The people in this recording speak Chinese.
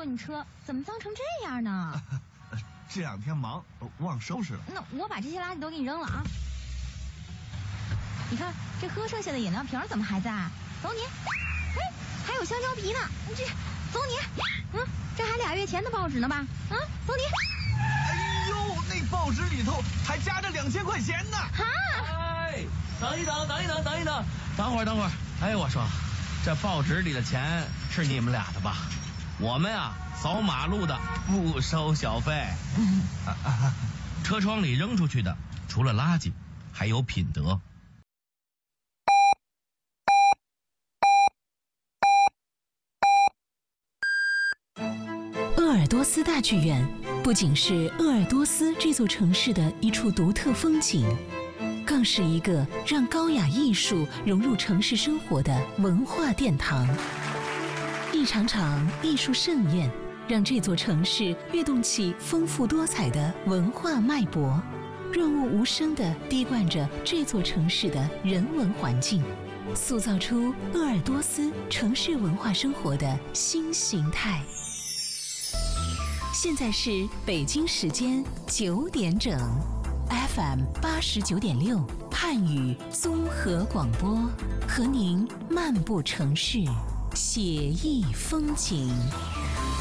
你车，怎么脏成这样呢？ 这2天忙，忘收拾了。 那我把这些垃圾都给你扔了啊！你看这喝剩下的饮料瓶怎么还在？走你！哎，还有香蕉皮呢！这，走你！这还2月前的报纸呢吧？走你！ 哎呦，那报纸里头还夹着2000块钱呢！ 哈！ 哎，等一等，等会儿。哎，我说，这报纸里的钱是你们俩的吧？我们啊，扫马路的不收小费。车窗里扔出去的，除了垃圾，还有品德。 鄂尔多斯大剧院不仅是鄂尔多斯这座城市的一处独特风景，更是一个让高雅艺术融入城市生活的文化殿堂。一场场艺术盛宴，让这座城市跃动起丰富多彩的文化脉搏，润物无声地滴灌着这座城市的人文环境，塑造出鄂尔多斯城市文化生活的新形态。现在是北京时间9点整 ，FM 89.6汉语综合广播，和您漫步城市，写意风景。